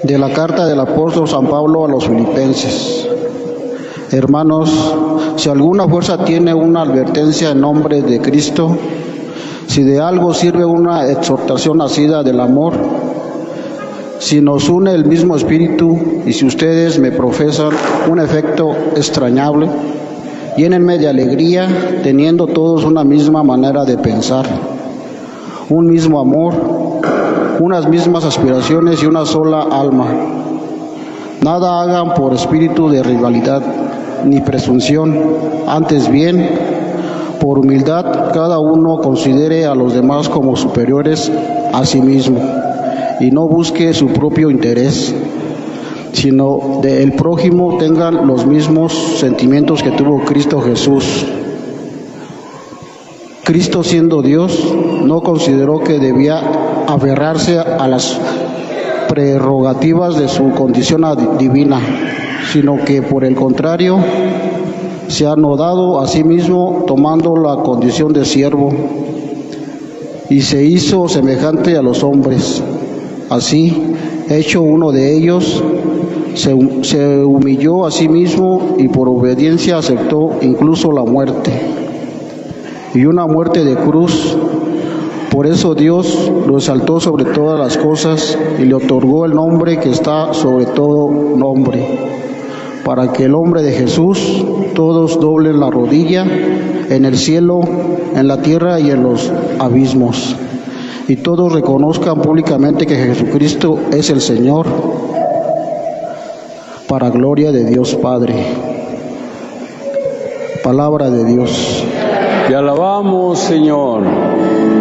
De la carta del apóstol San Pablo a los Filipenses. Hermanos, si alguna fuerza tiene una advertencia en nombre de Cristo, si de algo sirve una exhortación nacida del amor, si nos une el mismo espíritu y si ustedes me profesan un afecto extrañable, llénenme de alegría, teniendo todos una misma manera de pensar, un mismo amor, unas mismas aspiraciones y una sola alma. Nada hagan por espíritu de rivalidad ni presunción, antes bien, por humildad, cada uno considere a los demás como superiores a sí mismo y no busque su propio interés, sino del prójimo tengan los mismos sentimientos que tuvo Cristo Jesús. Cristo, siendo Dios, no consideró que debía aferrarse a las prerrogativas de su condición divina, sino que por el contrario se ha anodado a sí mismo tomando la condición de siervo y se hizo semejante a los hombres. Así, hecho uno de ellos, se humilló a sí mismo y por obediencia aceptó incluso la muerte, y una muerte de cruz. Por eso Dios lo exaltó sobre todas las cosas y le otorgó el nombre que está sobre todo nombre, para que el nombre de Jesús todos doblen la rodilla en el cielo, en la tierra y en los abismos, y todos reconozcan públicamente que Jesucristo es el Señor, para gloria de Dios Padre. Palabra de Dios. Te alabamos, Señor.